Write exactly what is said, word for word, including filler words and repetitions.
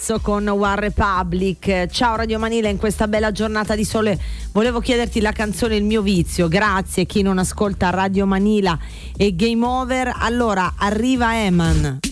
con One Republic. Ciao Radio Manila, in questa bella giornata di sole volevo chiederti la canzone Il mio vizio. Grazie chi non ascolta Radio Manila e Game Over. Allora arriva Eman.